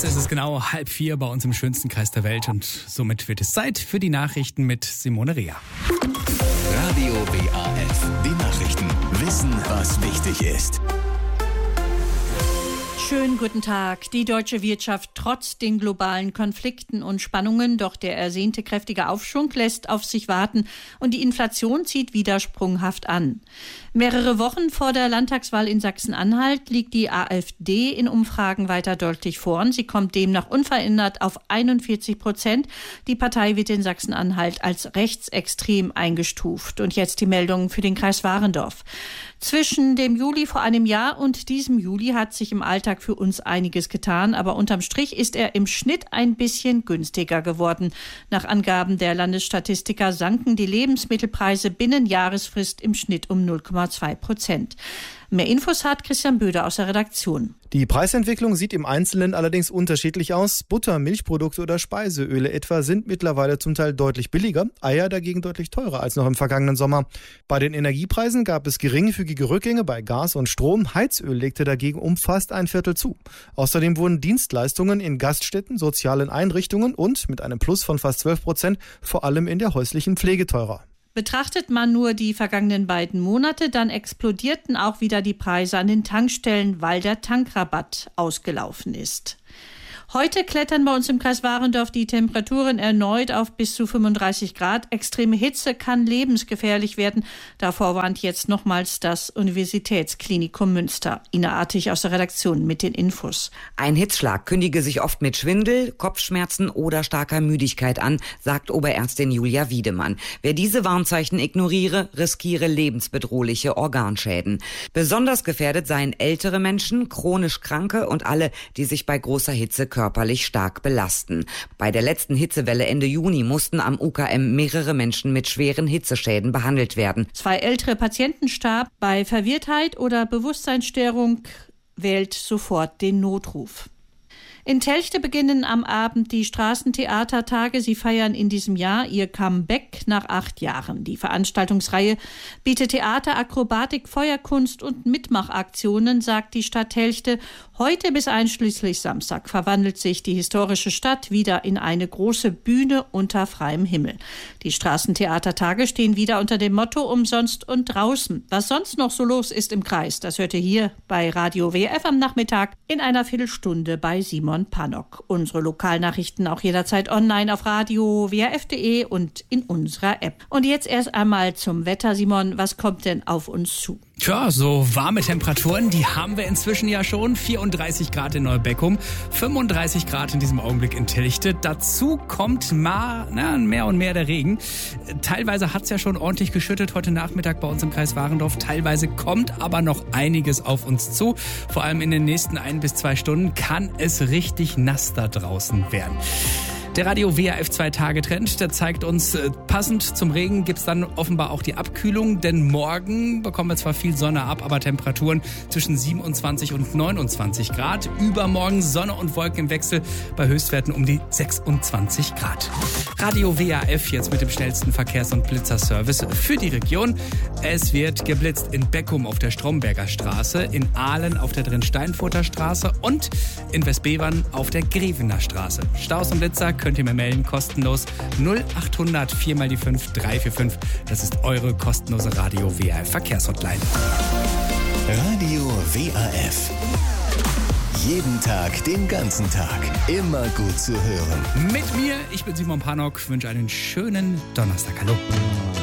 Jetzt ist es genau 3:30 bei uns im schönsten Kreis der Welt und somit wird es Zeit für die Nachrichten mit Simone Rea. Radio WAF, die Nachrichten. Wissen, was wichtig ist. Schönen guten Tag. Die deutsche Wirtschaft trotz den globalen Konflikten und Spannungen, doch der ersehnte kräftige Aufschwung lässt auf sich warten und die Inflation zieht wieder sprunghaft an. Mehrere Wochen vor der Landtagswahl in Sachsen-Anhalt liegt die AfD in Umfragen weiter deutlich vorn. Sie kommt demnach unverändert auf 41%. Die Partei wird in Sachsen-Anhalt als rechtsextrem eingestuft. Und jetzt die Meldungen für den Kreis Warendorf. Zwischen dem Juli vor einem Jahr und diesem Juli hat sich im Alltag für uns einiges getan, aber unterm Strich ist er im Schnitt ein bisschen günstiger geworden. Nach Angaben der Landesstatistiker sanken die Lebensmittelpreise binnen Jahresfrist im Schnitt um 0,2%. Mehr Infos hat Christian Böder aus der Redaktion. Die Preisentwicklung sieht im Einzelnen allerdings unterschiedlich aus. Butter, Milchprodukte oder Speiseöle etwa sind mittlerweile zum Teil deutlich billiger, Eier dagegen deutlich teurer als noch im vergangenen Sommer. Bei den Energiepreisen gab es geringfügige Rückgänge bei Gas und Strom. Heizöl legte dagegen um fast ein Viertel zu. Außerdem wurden Dienstleistungen in Gaststätten, sozialen Einrichtungen und mit einem Plus von fast 12% vor allem in der häuslichen Pflege teurer. Betrachtet man nur die vergangenen beiden Monate, dann explodierten auch wieder die Preise an den Tankstellen, weil der Tankrabatt ausgelaufen ist. Heute klettern bei uns im Kreis Warendorf die Temperaturen erneut auf bis zu 35 Grad. Extreme Hitze kann lebensgefährlich werden. Davor warnt jetzt nochmals das Universitätsklinikum Münster. Ina Artig aus der Redaktion mit den Infos. Ein Hitzschlag kündige sich oft mit Schwindel, Kopfschmerzen oder starker Müdigkeit an, sagt Oberärztin Julia Wiedemann. Wer diese Warnzeichen ignoriere, riskiere lebensbedrohliche Organschäden. Besonders gefährdet seien ältere Menschen, chronisch Kranke und alle, die sich bei großer Hitze körperlich stark belasten. Bei der letzten Hitzewelle Ende Juni mussten am UKM mehrere Menschen mit schweren Hitzeschäden behandelt werden. 2 ältere Patienten starben. Bei Verwirrtheit oder Bewusstseinsstörung wählt sofort den Notruf. In Telchte beginnen am Abend die Straßentheatertage. Sie feiern in diesem Jahr ihr Comeback nach 8 Jahren. Die Veranstaltungsreihe bietet Theater, Akrobatik, Feuerkunst und Mitmachaktionen, sagt die Stadt Telchte. Heute bis einschließlich Samstag verwandelt sich die historische Stadt wieder in eine große Bühne unter freiem Himmel. Die Straßentheatertage stehen wieder unter dem Motto Umsonst und draußen. Was sonst noch so los ist im Kreis, das hört ihr hier bei Radio WF am Nachmittag in einer Viertelstunde bei Simon Pannock. Unsere Lokalnachrichten auch jederzeit online auf radio-waf.de und in unserer App. Und jetzt erst einmal zum Wetter. Simon, was kommt denn auf uns zu? Tja, so warme Temperaturen, die haben wir inzwischen ja schon. 34 Grad in Neubeckum, 35 Grad in diesem Augenblick in Telchte. Dazu kommt mehr und mehr der Regen. Teilweise hat es ja schon ordentlich geschüttet heute Nachmittag bei uns im Kreis Warendorf. Teilweise kommt aber noch einiges auf uns zu. Vor allem in den nächsten 1 bis 2 Stunden kann es richtig nass da draußen werden. Der Radio WAF 2-Tage-Trend, der zeigt uns, passend zum Regen gibt's dann offenbar auch die Abkühlung, denn morgen bekommen wir zwar viel Sonne ab, aber Temperaturen zwischen 27 und 29 Grad. Übermorgen Sonne und Wolken im Wechsel bei Höchstwerten um die 26 Grad. Radio WAF jetzt mit dem schnellsten Verkehrs- und Blitzerservice für die Region. Es wird geblitzt in Beckum auf der Stromberger Straße, in Ahlen auf der Drin-Steinfurter Straße und in Westbevern auf der Grevener Straße. Staus und Blitzer könnt ihr mir melden, kostenlos 0800 4 mal die 5 345. Das ist eure kostenlose Radio WAF Verkehrshotline. Radio WAF. Jeden Tag, den ganzen Tag. Immer gut zu hören. Mit mir, ich bin Simon Pannock, wünsche einen schönen Donnerstag. Hallo.